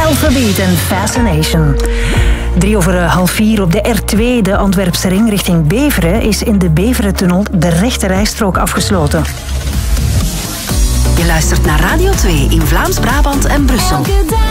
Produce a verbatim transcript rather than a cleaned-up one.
Alphabet en Fascination. Drie over half vier op de R twee, de Antwerpse ring richting Beveren, is in de Beverentunnel de rechte rijstrook afgesloten. Je luistert naar Radio twee in Vlaams-Brabant en Brussel.